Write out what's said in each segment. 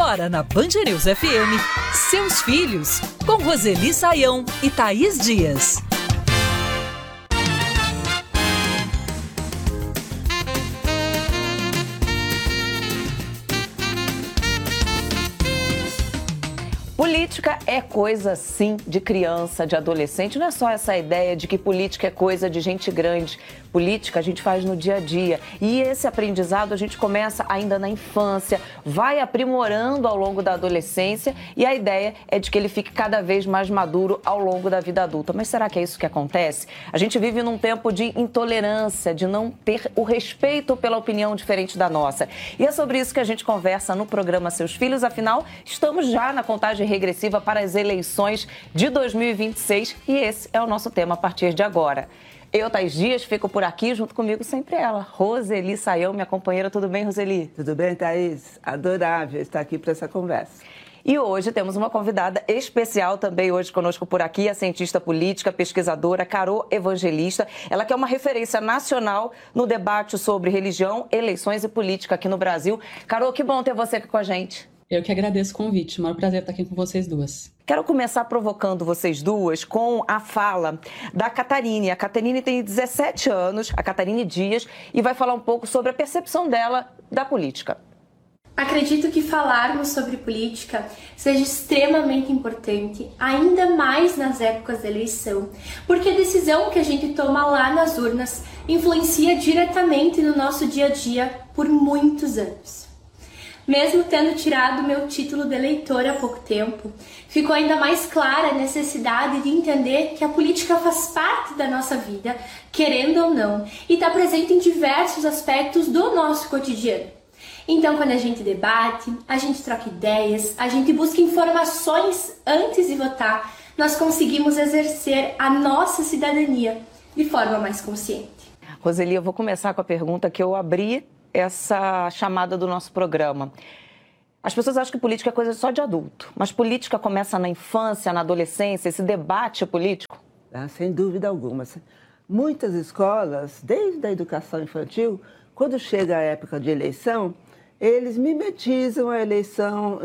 Agora na Band News FM, Seus Filhos, com Roseli Saião e Thaís Dias. Política é coisa, sim, de criança, de adolescente. Não é só essa ideia de que política é coisa de gente grande. Política a gente faz no dia a dia. E esse aprendizado a gente começa ainda na infância, vai aprimorando ao longo da adolescência e a ideia é de que ele fique cada vez mais maduro ao longo da vida adulta. Mas será que é isso que acontece? A gente vive num tempo de intolerância, de não ter o respeito pela opinião diferente da nossa. E é sobre isso que a gente conversa no programa Seus Filhos. Afinal, estamos já na contagem regressiva para as eleições de 2026 e esse é o nosso tema a partir de agora. Eu, Thaís Dias, fico por aqui, junto comigo sempre ela, Roseli Saião, minha companheira. Tudo bem, Roseli? Tudo bem, Thaís? Adorável estar aqui para essa conversa. E hoje temos uma convidada especial também hoje conosco por aqui, a cientista política, pesquisadora Carô Evangelista. Ela que é uma referência nacional no debate sobre religião, eleições e política aqui no Brasil. Carô, que bom ter você aqui com a gente. Eu que agradeço o convite, é um prazer estar aqui com vocês duas. Quero começar provocando vocês duas com a fala da Catarine. A Catarine tem 17 anos, a Catarine Dias, e vai falar um pouco sobre a percepção dela da política. Acredito que falarmos sobre política seja extremamente importante, ainda mais nas épocas da eleição, porque a decisão que a gente toma lá nas urnas influencia diretamente no nosso dia a dia por muitos anos. Mesmo tendo tirado meu título de eleitora há pouco tempo, ficou ainda mais clara a necessidade de entender que a política faz parte da nossa vida, querendo ou não, e está presente em diversos aspectos do nosso cotidiano. Então, quando a gente debate, a gente troca ideias, a gente busca informações antes de votar, nós conseguimos exercer a nossa cidadania de forma mais consciente. Roseli, eu vou começar com a pergunta que eu abri essa chamada do nosso programa. As pessoas acham que política é coisa só de adulto, mas política começa na infância, na adolescência, esse debate político? Sem dúvida alguma. Muitas escolas, desde a educação infantil, quando chega a época de eleição, eles mimetizam a eleição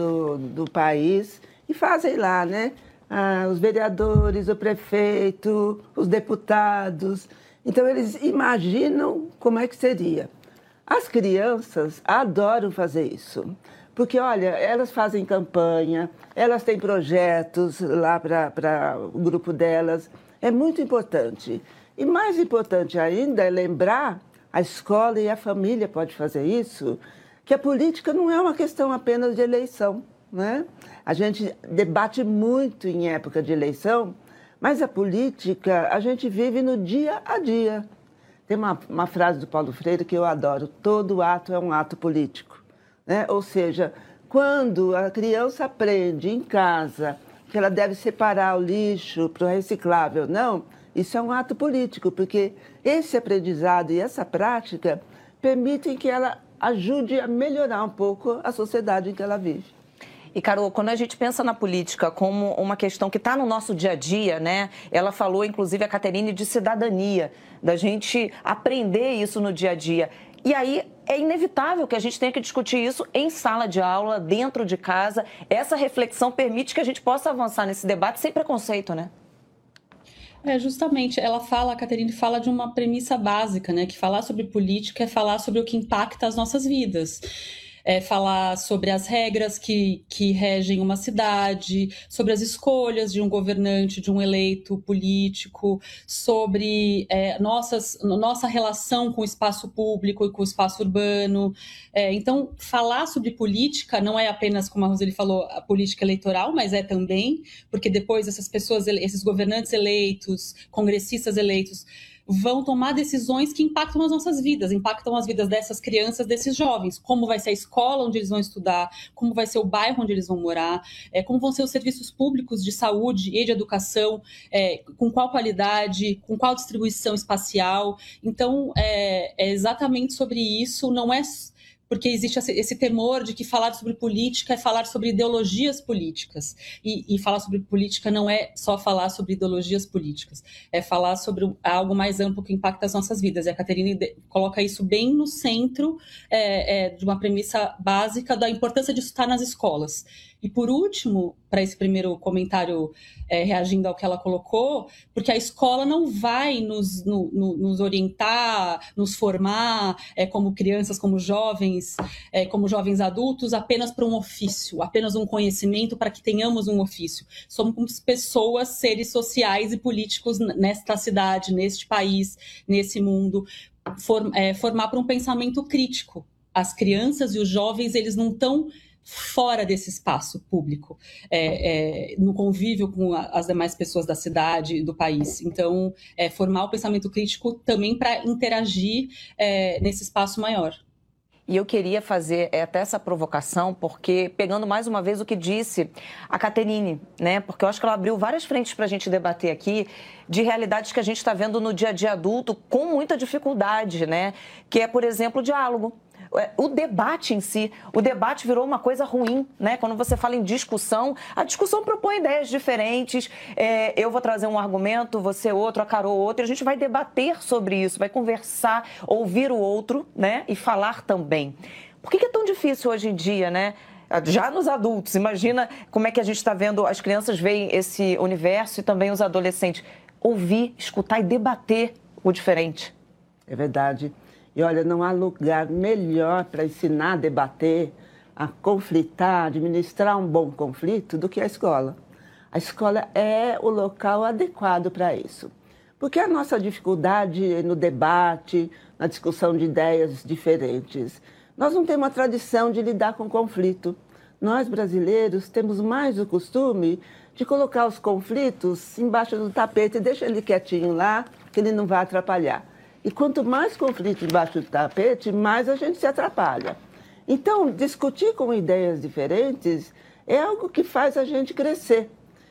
do país e fazem lá, né? Os vereadores, o prefeito, os deputados. Então, eles imaginam como é que seria. As crianças adoram fazer isso, porque, olha, elas fazem campanha, elas têm projetos lá para o grupo delas, é muito importante. E mais importante ainda é lembrar, a escola e a família pode fazer isso, que a política não é uma questão apenas de eleição, né? A gente debate muito em época de eleição, mas a política a gente vive no dia a dia. Tem uma frase do Paulo Freire que eu adoro: todo ato é um ato político, né? Ou seja, quando a criança aprende em casa que ela deve separar o lixo para o reciclável, não, isso é um ato político, porque esse aprendizado e essa prática permitem que ela ajude a melhorar um pouco a sociedade em que ela vive. E, Carô, quando a gente pensa na política como uma questão que está no nosso dia a dia, né? Ela falou, inclusive, a Catarine, de cidadania, da gente aprender isso no dia a dia. E aí é inevitável que a gente tenha que discutir isso em sala de aula, dentro de casa. Essa reflexão permite que a gente possa avançar nesse debate sem preconceito, né? Justamente, a Catarine fala de uma premissa básica, né? Que falar sobre política é falar sobre o que impacta as nossas vidas. É falar sobre as regras que regem uma cidade, sobre as escolhas de um governante, de um eleito político, sobre nossa relação com o espaço público e com o espaço urbano. Então, falar sobre política não é apenas, como a Roseli falou, a política eleitoral, mas é também, porque depois essas pessoas, esses governantes eleitos, congressistas eleitos, vão tomar decisões que impactam as nossas vidas, impactam as vidas dessas crianças, desses jovens. Como vai ser a escola onde eles vão estudar, como vai ser o bairro onde eles vão morar, como vão ser os serviços públicos de saúde e de educação, com qual qualidade, com qual distribuição espacial. Então, é exatamente sobre isso, não é porque existe esse temor de que falar sobre política é falar sobre ideologias políticas. E falar sobre política não é só falar sobre ideologias políticas, é falar sobre algo mais amplo que impacta as nossas vidas. E a Caterine coloca isso bem no centro de uma premissa básica da importância disso estar nas escolas. E, por último, para esse primeiro comentário, reagindo ao que ela colocou, porque a escola não vai nos orientar, nos formar como crianças, como jovens adultos, apenas para um ofício, apenas um conhecimento para que tenhamos um ofício. Somos pessoas, seres sociais e políticos nesta cidade, neste país, nesse mundo. Formar para um pensamento crítico. As crianças e os jovens, eles não estão fora desse espaço público, no convívio com as demais pessoas da cidade e do país. Então, formar o pensamento crítico também para interagir nesse espaço maior. E eu queria fazer até essa provocação, porque, pegando mais uma vez o que disse a Caterine, né? Porque eu acho que ela abriu várias frentes para a gente debater aqui de realidades que a gente está vendo no dia a dia adulto com muita dificuldade, né? Que é, por exemplo, o diálogo. O debate em si, o debate virou uma coisa ruim, né? Quando você fala em discussão, a discussão propõe ideias diferentes, eu vou trazer um argumento, você outro, a Carol outro, e a gente vai debater sobre isso, vai conversar, ouvir o outro, né? E falar também. Por que é tão difícil hoje em dia, né? Já nos adultos, imagina como é que a gente está vendo, as crianças veem esse universo e também os adolescentes. Ouvir, escutar e debater o diferente. É verdade. E olha, não há lugar melhor para ensinar a debater, a conflitar, administrar um bom conflito do que a escola. A escola é o local adequado para isso. Porque a nossa dificuldade no debate, na discussão de ideias diferentes, nós não temos uma tradição de lidar com conflito. Nós, brasileiros, temos mais o costume de colocar os conflitos embaixo do tapete e deixa ele quietinho lá, que ele não vai atrapalhar. E quanto mais conflito embaixo do tapete, mais a gente se atrapalha. Então, discutir com ideias diferentes é algo que faz a gente crescer.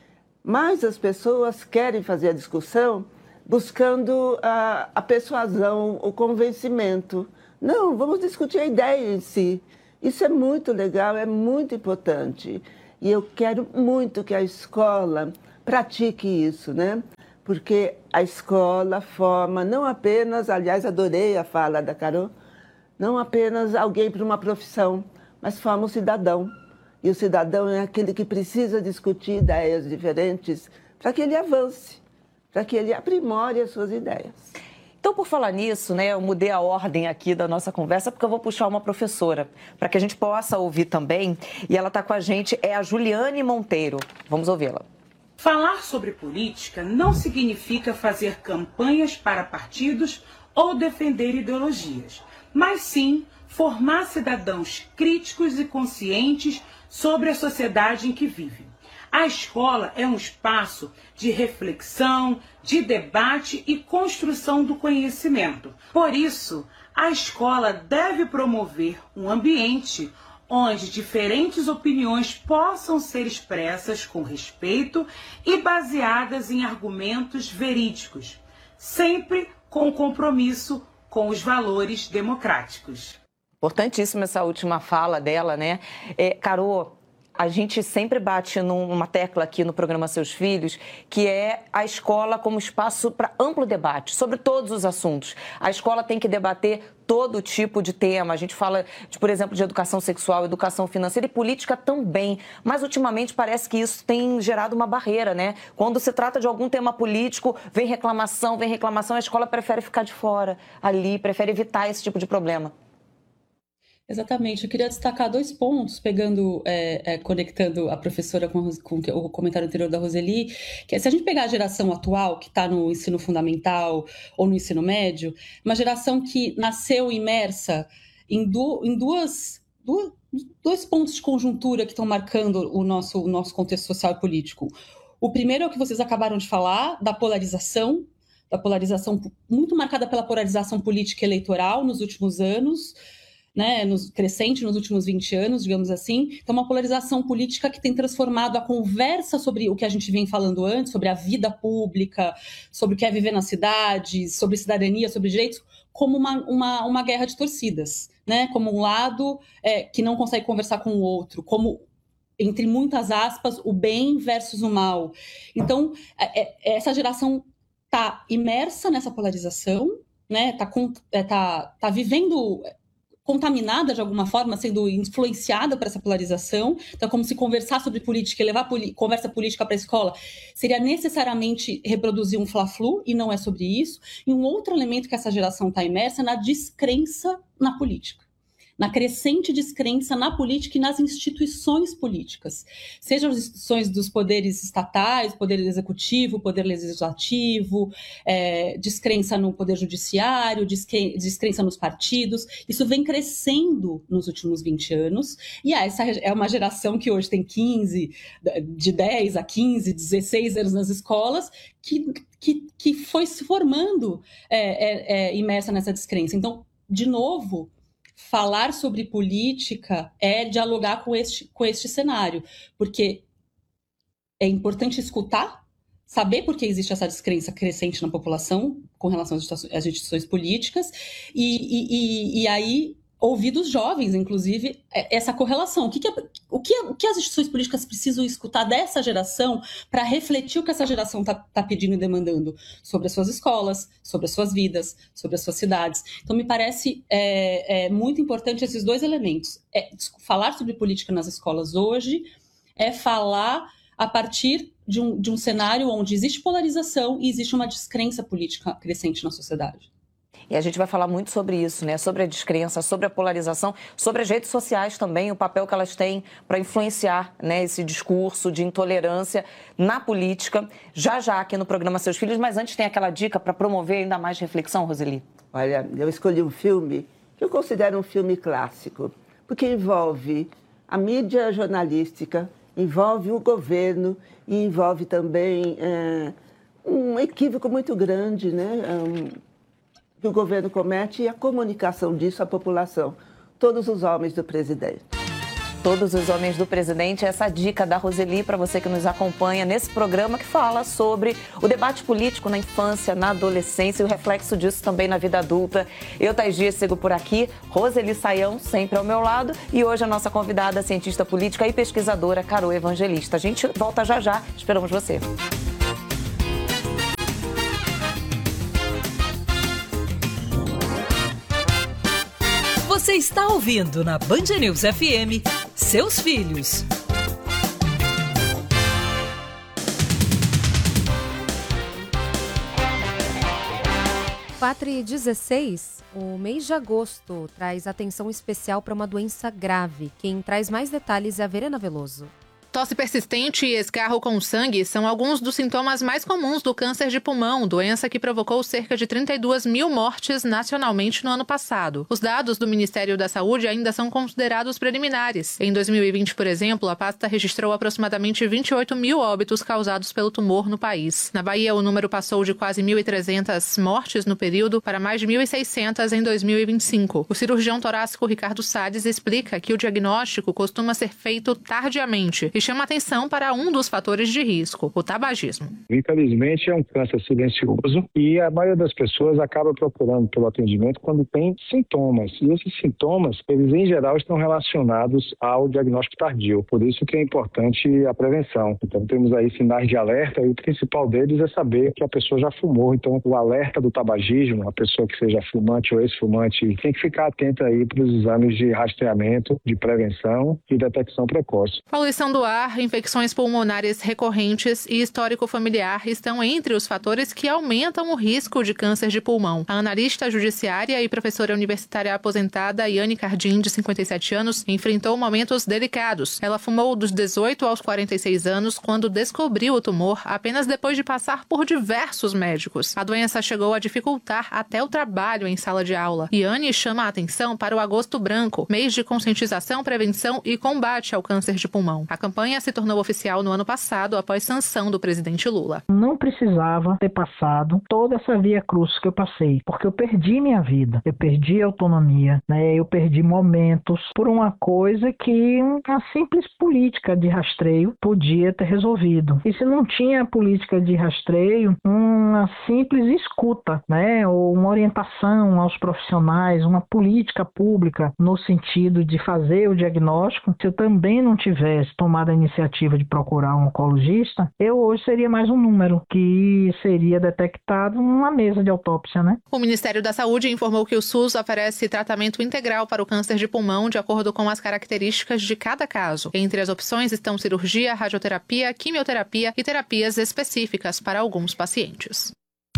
Mas as pessoas querem fazer a discussão buscando a persuasão, o convencimento. Não, vamos discutir a ideia em si. Isso é muito legal, é muito importante. E eu quero muito que a escola pratique isso, né? Porque a escola forma não apenas, aliás, adorei a fala da Carol, não apenas alguém para uma profissão, mas forma um cidadão. E o cidadão é aquele que precisa discutir ideias diferentes para que ele avance, para que ele aprimore as suas ideias. Então, por falar nisso, né, eu mudei a ordem aqui da nossa conversa, porque eu vou puxar uma professora, para que a gente possa ouvir também. E ela está com a gente, é a Juliane Monteiro. Vamos ouvi-la. Falar sobre política não significa fazer campanhas para partidos ou defender ideologias, mas sim formar cidadãos críticos e conscientes sobre a sociedade em que vivem. A escola é um espaço de reflexão, de debate e construção do conhecimento. Por isso, a escola deve promover um ambiente onde diferentes opiniões possam ser expressas com respeito e baseadas em argumentos verídicos, sempre com compromisso com os valores democráticos. Importantíssima essa última fala dela, né? Carol, a gente sempre bate numa tecla aqui no programa Seus Filhos, que é a escola como espaço para amplo debate sobre todos os assuntos. A escola tem que debater todo tipo de tema. A gente fala, por exemplo, de educação sexual, educação financeira e política também. Mas, ultimamente, parece que isso tem gerado uma barreira, né? Quando se trata de algum tema político, vem reclamação, a escola prefere ficar de fora ali, prefere evitar esse tipo de problema. Exatamente, eu queria destacar 2 pontos, conectando a professora com o comentário anterior da Roseli, que é, se a gente pegar a geração atual, que está no ensino fundamental ou no ensino médio, uma geração que nasceu imersa em dois pontos de conjuntura que estão marcando o nosso contexto social e político. O primeiro é o que vocês acabaram de falar, da polarização muito marcada pela polarização política e eleitoral nos últimos anos, né, crescente nos últimos 20 anos, digamos assim. Então, uma polarização política que tem transformado a conversa sobre o que a gente vem falando antes, sobre a vida pública, sobre o que é viver na cidade, sobre cidadania, sobre direitos, como uma guerra de torcidas, né, como um lado que não consegue conversar com o outro, como, entre muitas aspas, o bem versus o mal. Então, essa geração está imersa nessa polarização, né, tá vivendo contaminada de alguma forma, sendo influenciada por essa polarização. Então, como se conversar sobre política e levar conversa política para a escola seria necessariamente reproduzir um fla-flu, e não é sobre isso. E um outro elemento que essa geração está imersa é na descrença na política. Na crescente descrença na política e nas instituições políticas. Sejam as instituições dos poderes estatais, poder executivo, poder legislativo, descrença no poder judiciário, descrença nos partidos. Isso vem crescendo nos últimos 20 anos. E essa é uma geração que hoje tem de 10 a 15, 16 anos nas escolas, que foi se formando imersa nessa descrença. Então, de novo, falar sobre política é dialogar com este cenário, porque é importante escutar, saber por que existe essa descrença crescente na população com relação às instituições políticas, e aí ouvir dos jovens, inclusive, essa correlação. O que as instituições políticas precisam escutar dessa geração para refletir o que essa geração está pedindo e demandando sobre as suas escolas, sobre as suas vidas, sobre as suas cidades. Então, me parece muito importante esses dois elementos. Falar sobre política nas escolas hoje é falar a partir de um cenário onde existe polarização e existe uma descrença política crescente na sociedade. E a gente vai falar muito sobre isso, né? Sobre a descrença, sobre a polarização, sobre as redes sociais também, o papel que elas têm para influenciar, né, esse discurso de intolerância na política, já aqui no programa Seus Filhos. Mas antes tem aquela dica para promover ainda mais reflexão, Roseli. Olha, eu escolhi um filme que eu considero um filme clássico, porque envolve a mídia jornalística, envolve o governo e envolve também um equívoco muito grande, né? Que o governo comete e a comunicação disso à população. Todos os homens do presidente. Todos os homens do presidente, essa dica da Roseli para você que nos acompanha nesse programa que fala sobre o debate político na infância, na adolescência e o reflexo disso também na vida adulta. Eu, Thais Dias, sigo por aqui, Roseli Saião sempre ao meu lado e hoje a nossa convidada, cientista política e pesquisadora, Carol Evangelista. A gente volta já, esperamos você. Você está ouvindo na Band News FM, Seus Filhos. Patri 16, o mês de agosto traz atenção especial para uma doença grave. Quem traz mais detalhes é a Verena Veloso. Tosse persistente e escarro com sangue são alguns dos sintomas mais comuns do câncer de pulmão, doença que provocou cerca de 32 mil mortes nacionalmente no ano passado. Os dados do Ministério da Saúde ainda são considerados preliminares. Em 2020, por exemplo, a pasta registrou aproximadamente 28 mil óbitos causados pelo tumor no país. Na Bahia, o número passou de quase 1.300 mortes no período para mais de 1.600 em 2025. O cirurgião torácico Ricardo Salles explica que o diagnóstico costuma ser feito tardiamente e chama atenção para um dos fatores de risco, o tabagismo. Infelizmente, é um câncer silencioso e a maioria das pessoas acaba procurando pelo atendimento quando tem sintomas. E esses sintomas, eles em geral estão relacionados ao diagnóstico tardio. Por isso que é importante a prevenção. Então, temos aí sinais de alerta e o principal deles é saber que a pessoa já fumou. Então, o alerta do tabagismo, a pessoa que seja fumante ou ex-fumante, tem que ficar atenta aí para os exames de rastreamento, de prevenção e detecção precoce. Poluição do ar, infecções pulmonares recorrentes e histórico familiar estão entre os fatores que aumentam o risco de câncer de pulmão. A analista judiciária e professora universitária aposentada Yane Cardim, de 57 anos, enfrentou momentos delicados. Ela fumou dos 18 aos 46 anos quando descobriu o tumor apenas depois de passar por diversos médicos. A doença chegou a dificultar até o trabalho em sala de aula. Yane chama a atenção para o Agosto Branco, mês de conscientização, prevenção e combate ao câncer de pulmão. A campanha campanha se tornou oficial no ano passado, após sanção do presidente Lula. Não precisava ter passado toda essa via cruz que eu passei, porque eu perdi minha vida, eu perdi autonomia, né? Eu perdi momentos por uma coisa que uma simples política de rastreio podia ter resolvido. E se não tinha política de rastreio, uma simples escuta, né? Ou uma orientação aos profissionais, uma política pública no sentido de fazer o diagnóstico, se eu também não tivesse tomado a iniciativa de procurar um oncologista, eu hoje seria mais um número que seria detectado numa mesa de autópsia, né? O Ministério da Saúde informou que o SUS oferece tratamento integral para o câncer de pulmão de acordo com as características de cada caso. Entre as opções estão cirurgia, radioterapia, quimioterapia e terapias específicas para alguns pacientes.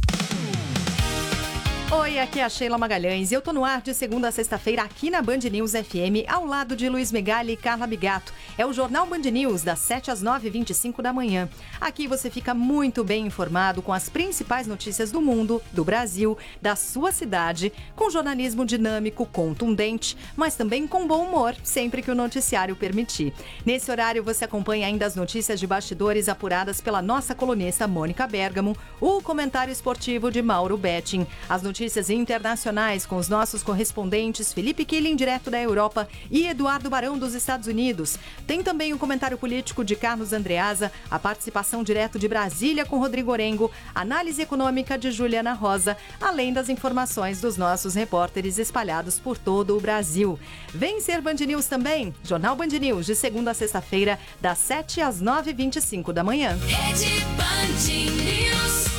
Oi, aqui é a Sheila Magalhães e eu tô no ar de segunda a sexta-feira aqui na Band News FM, ao lado de Luiz Megali e Carla Bigato. É o Jornal Band News, das 7 às 9h25 da manhã. Aqui você fica muito bem informado com as principais notícias do mundo, do Brasil, da sua cidade, com jornalismo dinâmico, contundente, mas também com bom humor, sempre que o noticiário permitir. Nesse horário você acompanha ainda as notícias de bastidores apuradas pela nossa colunista Mônica Bergamo, o comentário esportivo de Mauro Betting, as notícias internacionais com os nossos correspondentes Felipe Killing, direto da Europa, e Eduardo Barão, dos Estados Unidos. Tem também o comentário político de Carlos Andreasa, a participação direto de Brasília com Rodrigo Orengo, análise econômica de Juliana Rosa, além das informações dos nossos repórteres espalhados por todo o Brasil. Vem ser Band News também, Jornal Band News, de segunda a sexta-feira, das 7 às 9h25 da manhã. Rede Band News.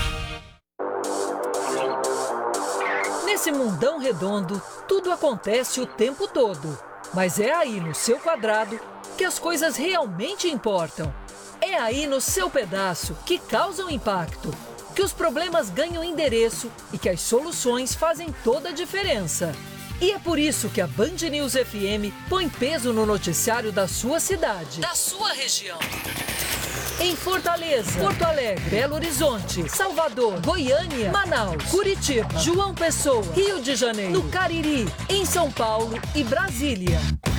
Nesse mundão redondo, tudo acontece o tempo todo. Mas é aí no seu quadrado que as coisas realmente importam. É aí no seu pedaço que causam impacto, que os problemas ganham endereço e que as soluções fazem toda a diferença. E é por isso que a Band News FM põe peso no noticiário da sua cidade, da sua região. Em Fortaleza, Porto Alegre, Belo Horizonte, Salvador, Goiânia, Manaus, Curitiba, João Pessoa, Rio de Janeiro, no Cariri, em São Paulo e Brasília.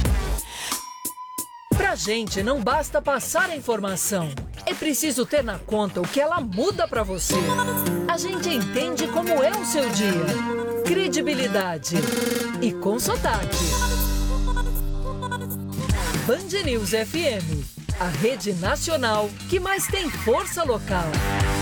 Pra gente não basta passar a informação, é preciso ter na conta o que ela muda pra você. A gente entende como é o seu dia. Credibilidade e com sotaque. Band News FM. A rede nacional que mais tem força local.